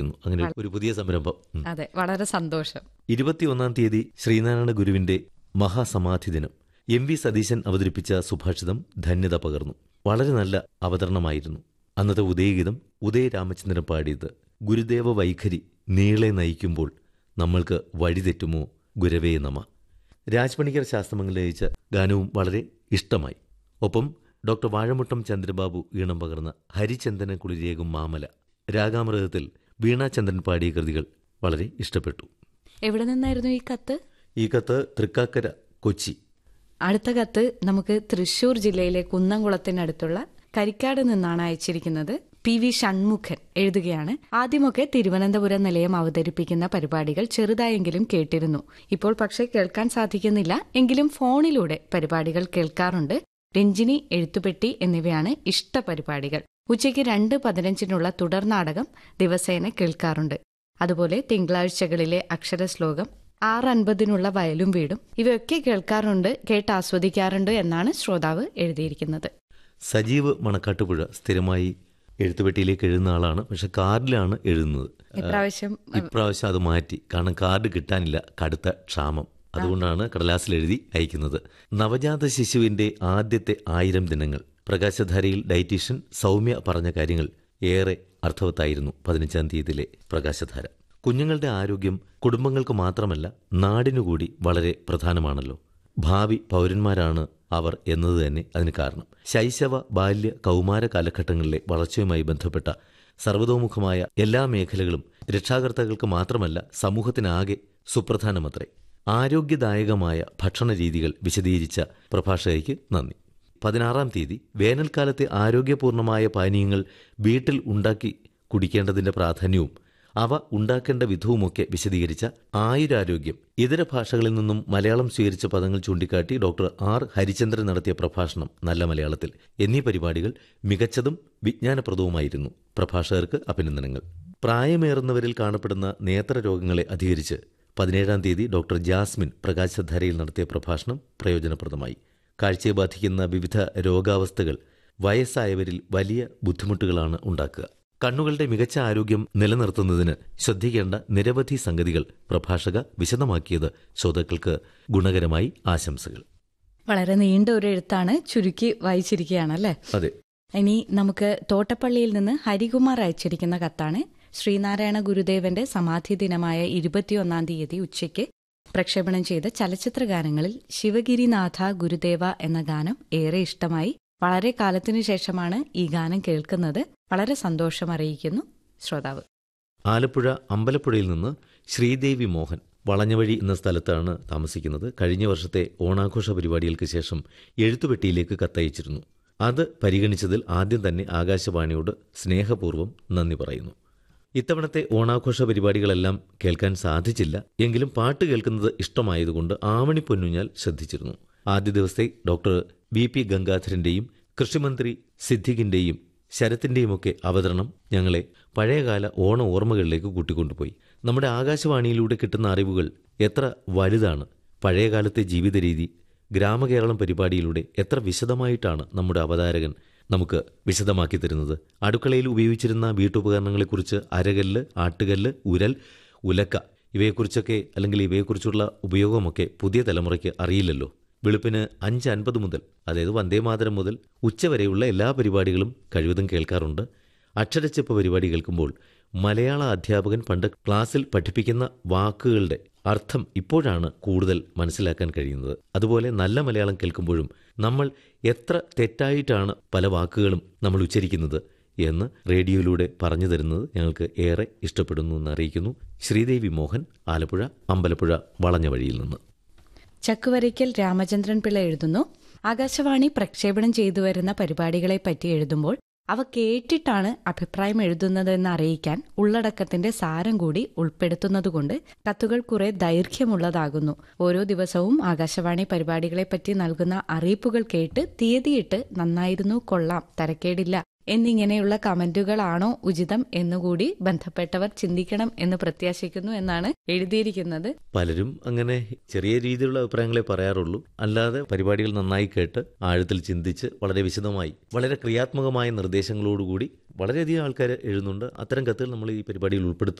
തോന്നുന്നു അങ്ങനെ ഒരു പുതിയ സംരംഭം. അതെ, വളരെ സന്തോഷം. 21 തീയതി ശ്രീനാരായണ ഗുരുവിന്റെ മഹാസമാധി ദിനം. MV സതീശൻ അവതരിപ്പിച്ച സുഭാഷിതം ധന്യത പകർന്നു. വളരെ നല്ല അവതരണമായിരുന്നു. അന്നത്തെ ഉദയഗീതം ഉദയ രാമചന്ദ്രൻ പാടിയത് ഗുരുദേവ വൈഖരി നീളെ നയിക്കുമ്പോൾ നമ്മൾക്ക് വഴിതെറ്റുമോ ഗുരവേ നമ. രാജ്പണിക്കർ ശാസ്ത്രമംഗലം രചിച്ച ഗാനവും വളരെ ഇഷ്ടമായി. ഒപ്പം ഡോക്ടർ വാഴമുട്ടം ചന്ദ്രബാബു ഈണം പകർന്ന ഹരിചന്ദന കുളിരേകും മാമല രാഗാമൃതത്തിൽ വീണാചന്ദ്രൻ പാടിയ കൃതികൾ വളരെ ഇഷ്ടപ്പെട്ടു. എവിടെ നിന്നായിരുന്നു ഈ കത്ത്? ഈ കത്ത് തൃക്കാക്കര, കൊച്ചി. അടുത്ത കത്ത് നമുക്ക് തൃശൂർ ജില്ലയിലെ കുന്നംകുളത്തിനടുത്തുള്ള കരിക്കാട് നിന്നാണ് അയച്ചിരിക്കുന്നത്. PV ഷൺമുഖൻ എഴുതുകയാണ്. ആദ്യമൊക്കെ തിരുവനന്തപുരം നിലയം അവതരിപ്പിക്കുന്ന പരിപാടികൾ ചെറുതായെങ്കിലും കേട്ടിരുന്നു. ഇപ്പോൾ പക്ഷേ കേൾക്കാൻ സാധിക്കുന്നില്ല. എങ്കിലും ഫോണിലൂടെ പരിപാടികൾ കേൾക്കാറുണ്ട്. രഞ്ജിനി, എഴുത്തുപെട്ടി എന്നിവയാണ് ഇഷ്ട പരിപാടികൾ. ഉച്ചയ്ക്ക് 2:15 തുടർ നാടകം ദിവസേന കേൾക്കാറുണ്ട്. അതുപോലെ തിങ്കളാഴ്ചകളിലെ അക്ഷരശ്ലോകം, 6:50 വയലും വീടും ഇവയൊക്കെ കേൾക്കാറുണ്ട്, കേട്ടാസ്വദിക്കാറുണ്ട് എന്നാണ് ശ്രോതാവ് എഴുതിയിരിക്കുന്നത്. സജീവ് മണക്കാട്ടുപുഴ സ്ഥിരമായി എഴുത്തുപെട്ടിയിലേക്ക് എഴുതുന്ന ആളാണ്. പക്ഷെ കാർഡിലാണ് എഴുതുന്നത്. ഇപ്രാവശ്യം അത് മാറ്റി. കാരണം കാർഡ് കിട്ടാനില്ല, കടുത്ത ക്ഷാമം. അതുകൊണ്ടാണ് കടലാസിൽ എഴുതി അയക്കുന്നത്. നവജാത ശിശുവിന്റെ ആദ്യത്തെ 1000 ദിനങ്ങൾ. പ്രകാശധാരയിൽ ഡയറ്റീഷ്യൻ സൗമ്യ പറഞ്ഞ കാര്യങ്ങൾ ഏറെ അർത്ഥവത്തായിരുന്നു. 15 തീയതിയിലെ പ്രകാശധാര. കുഞ്ഞുങ്ങളുടെ ആരോഗ്യം കുടുംബങ്ങൾക്ക് മാത്രമല്ല നാടിനുകൂടി വളരെ പ്രധാനമാണല്ലോ. ഭാവി പൗരന്മാരാണ് അവർ എന്നത് തന്നെ അതിന് കാരണം. ശൈശവ, ബാല്യ, കൗമാര കാലഘട്ടങ്ങളിലെ വളർച്ചയുമായി ബന്ധപ്പെട്ട സർവതോമുഖമായ എല്ലാ മേഖലകളും രക്ഷാകർത്താക്കൾക്ക് മാത്രമല്ല സമൂഹത്തിനാകെ സുപ്രധാനമത്രേ. ആരോഗ്യദായകമായ ഭക്ഷണ രീതികൾ വിശദീകരിച്ച പ്രഭാഷകയ്ക്ക് നന്ദി. 16 തീയതി വേനൽക്കാലത്തെ ആരോഗ്യപൂർണമായ പാനീയങ്ങൾ വീട്ടിൽ ഉണ്ടാക്കി കുടിക്കേണ്ടതിന്റെ പ്രാധാന്യവും അവ ഉണ്ടാക്കേണ്ട വിധവുമൊക്കെ വിശദീകരിച്ച ആയുരാരോഗ്യം, ഇതര ഭാഷകളിൽ നിന്നും മലയാളം സ്വീകരിച്ച പദങ്ങൾ ചൂണ്ടിക്കാട്ടി ഡോക്ടർ R. ഹരിചന്ദ്രൻ നടത്തിയ പ്രഭാഷണം നല്ല മലയാളത്തിൽ എന്നീ പരിപാടികൾ മികച്ചതും വിജ്ഞാനപ്രദവുമായിരുന്നു. പ്രഭാഷകർക്ക് അഭിനന്ദനങ്ങൾ. പ്രായമേറുന്നവരിൽ കാണപ്പെടുന്ന നേത്രരോഗങ്ങളെ അധികരിച്ച് 17 തീയതി ഡോക്ടർ ജാസ്മിൻ പ്രകാശധാരയിൽ നടത്തിയ പ്രഭാഷണം പ്രയോജനപ്രദമായി. കാഴ്ചയെ ബാധിക്കുന്ന വിവിധ രോഗാവസ്ഥകൾ വയസ്സായവരിൽ വലിയ ബുദ്ധിമുട്ടുകളാണ് ഉണ്ടാക്കുക. കണ്ണുകളുടെ മികച്ച ആരോഗ്യം നിലനിർത്തുന്നതിന് ശ്രദ്ധിക്കേണ്ട നിരവധി സംഗതികൾ പ്രഭാഷക വിശദമാക്കിയത് ശ്രോതാക്കൾക്ക് ഗുണകരമായി. ആശംസകൾ. വളരെ നീണ്ട ഒരു എഴുത്താണ്, ചുരുക്കി വായിച്ചിരിക്കുകയാണല്ലേ? അതെ. ഇനി നമുക്ക് തോട്ടപ്പള്ളിയിൽ നിന്ന് ഹരികുമാർ അയച്ചിരിക്കുന്ന കത്താണ്. ശ്രീനാരായണ ഗുരുദേവന്റെ സമാധി ദിനമായ 21 തീയതി ഉച്ചയ്ക്ക് പ്രക്ഷേപണം ചെയ്ത ചലച്ചിത്ര ഗാനങ്ങളിൽ ശിവഗിരിനാഥ ഗുരുദേവ എന്ന ഗാനം ഏറെ ഇഷ്ടമായി. വളരെ കാലത്തിനു ശേഷമാണ് ഈ ഗാനം കേൾക്കുന്നത്. വളരെ സന്തോഷം അറിയിക്കുന്നു ശ്രോതാവ്. ആലപ്പുഴ അമ്പലപ്പുഴയിൽ നിന്ന് ശ്രീദേവി മോഹൻ വളഞ്ഞവഴി എന്ന സ്ഥലത്താണ് താമസിക്കുന്നത്. കഴിഞ്ഞ വർഷത്തെ ഓണാഘോഷ പരിപാടികൾക്ക് ശേഷം എഴുത്തുപെട്ടിയിലേക്ക് കത്തയച്ചിരുന്നു. അത് പരിഗണിച്ചതിൽ ആദ്യം തന്നെ ആകാശവാണിയോട് സ്നേഹപൂർവ്വം നന്ദി പറയുന്നു. ഇത്തവണത്തെ ഓണാഘോഷ പരിപാടികളെല്ലാം കേൾക്കാൻ സാധിച്ചില്ല. എങ്കിലും പാട്ട് കേൾക്കുന്നത് ഇഷ്ടമായതുകൊണ്ട് ആവണി പൊന്നുഞ്ഞാൽ ശ്രദ്ധിച്ചിരുന്നു. ആദ്യ ദിവസത്തെ ഡോക്ടർ VP ഗംഗാധരന്റെയും കൃഷിമന്ത്രി സിദ്ദിഖിന്റെയും ശരത്തിന്റെയുമൊക്കെ അവതരണം ഞങ്ങളെ പഴയകാല ഓണ ഓർമ്മകളിലേക്ക് കൂട്ടിക്കൊണ്ടുപോയി. നമ്മുടെ ആകാശവാണിയിലൂടെ കിട്ടുന്ന അറിവുകൾ എത്ര വലുതാണ്. പഴയകാലത്തെ ജീവിത രീതി ഗ്രാമകേരളം പരിപാടിയിലൂടെ എത്ര വിശദമായിട്ടാണ് നമ്മുടെ അവതാരകൻ നമുക്ക് വിശദമാക്കി തരുന്നത്. അടുക്കളയിൽ ഉപയോഗിച്ചിരുന്ന വീട്ടുപകരണങ്ങളെക്കുറിച്ച് അരകല്ല്, ആട്ടുകല്ല്, ഉരൽ, ഉലക്ക ഇവയെക്കുറിച്ചൊക്കെ അല്ലെങ്കിൽ ഇവയെക്കുറിച്ചുള്ള ഉപയോഗമൊക്കെ പുതിയ തലമുറയ്ക്ക് അറിയില്ലല്ലോ. വെളുപ്പിന് 5:50 മുതൽ, അതായത് വന്ദേമാതരം മുതൽ ഉച്ചവരെയുള്ള എല്ലാ പരിപാടികളും കഴിവതും കേൾക്കാറുണ്ട്. അക്ഷരച്ചെപ്പ് പരിപാടി കേൾക്കുമ്പോൾ മലയാള അധ്യാപകൻ പണ്ട് ക്ലാസ്സിൽ പഠിപ്പിക്കുന്ന വാക്കുകളുടെ അർത്ഥം ഇപ്പോഴാണ് കൂടുതൽ മനസ്സിലാക്കാൻ കഴിയുന്നത്. അതുപോലെ നല്ല മലയാളം കേൾക്കുമ്പോഴും നമ്മൾ എത്ര തെറ്റായിട്ടാണ് പല വാക്കുകളും നമ്മൾ ഉച്ചരിക്കുന്നത് എന്ന് റേഡിയോയിലൂടെ പറഞ്ഞു തരുന്നത് ഞങ്ങൾക്ക് ഏറെ ഇഷ്ടപ്പെടുന്നു എന്ന് അറിയിക്കുന്നു. ശ്രീദേവി മോഹൻ, ആലപ്പുഴ അമ്പലപ്പുഴ വളഞ്ഞവഴിയിൽ നിന്ന്. ചക്കുവരയ്ക്കൽ രാമചന്ദ്രൻ പിള്ള എഴുതുന്നു. ആകാശവാണി പ്രക്ഷേപണം ചെയ്തു വരുന്ന പരിപാടികളെപ്പറ്റി എഴുതുമ്പോൾ അവ കേട്ടിട്ടാണ് അഭിപ്രായം എഴുതുന്നതെന്ന് അറിയിക്കാൻ ഉള്ളടക്കത്തിന്റെ സാരം കൂടി ഉൾപ്പെടുത്തുന്നതുകൊണ്ട് കത്തുകൾ കുറെ ദൈർഘ്യമുള്ളതാകുന്നു. ഓരോ ദിവസവും ആകാശവാണി പരിപാടികളെപ്പറ്റി നൽകുന്ന അറിയിപ്പുകൾ കേട്ട് തീയതിയിട്ട് നന്നായിരുന്നു, കൊള്ളാം, തരക്കേടില്ല എന്നിങ്ങനെയുള്ള കമന്റുകളാണോ ഉചിതം എന്നുകൂടി ബന്ധപ്പെട്ടവർ ചിന്തിക്കണം എന്ന് പ്രത്യാശിക്കുന്നു എന്നാണ് എഴുതിയിരിക്കുന്നത്. പലരും അങ്ങനെ ചെറിയ രീതിയിലുള്ള അഭിപ്രായങ്ങളെ പറയാറുള്ളൂ. അല്ലാതെ പരിപാടികൾ നന്നായി കേട്ട് ആഴത്തിൽ ചിന്തിച്ച് വളരെ വിശദമായി വളരെ ക്രിയാത്മകമായ നിർദ്ദേശങ്ങളോടുകൂടി വളരെയധികം ആൾക്കാർ എഴുതുന്നുണ്ട്. അത്തരം കത്തുകൾ നമ്മൾ ഈ പരിപാടിയിൽ ഉൾപ്പെടുത്തും.